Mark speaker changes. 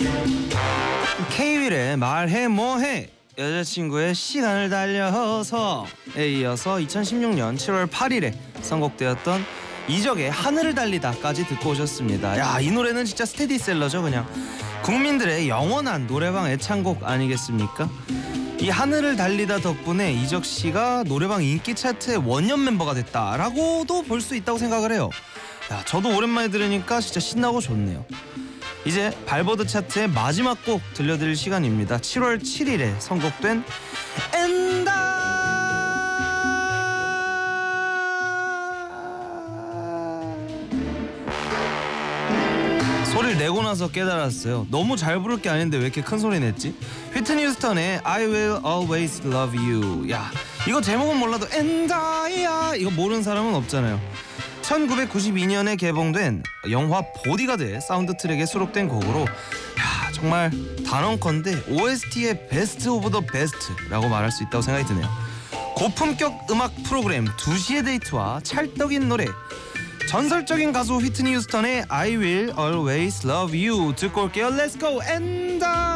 Speaker 1: K-윌의 말해 뭐해 여자친구의 시간을 달려서에 이어서 2016년 7월 8일에 선곡되었던 이적의 하늘을 달리다까지 듣고 오셨습니다. 야, 이 노래는 진짜 스테디셀러죠. 그냥 국민들의 영원한 노래방 애창곡 아니겠습니까? 이 하늘을 달리다 덕분에 이적 씨가 노래방 인기 차트의 원년 멤버가 됐다라고도 볼 수 있다고 생각을 해요. 야, 저도 오랜만에 들으니까 진짜 신나고 좋네요. 이제 발보드 차트의 마지막 곡 들려드릴 시간입니다. 7월 7일에 선곡된 엔다. 소리를 내고 나서 깨달았어요. 너무 잘 부를 게 아닌데 왜 이렇게 큰 소리 냈지? 휘트니 휴스턴의 I Will Always Love You. 야, 이거 제목은 몰라도 엔다야 이거 모르는 사람은 없잖아요. 1992년에 개봉된 영화 보디가드의 사운드 트랙에 수록된 곡으로 야, 정말 단언컨대 OST의 베스트 오브 더 베스트라고 말할 수 있다고 생각이 드네요. 고품격 음악 프로그램 2시의 데이트와 찰떡인 노래, 전설적인 가수 휘트니 휴스턴의 I Will Always Love You 듣고 올게요. Let's go 엔다.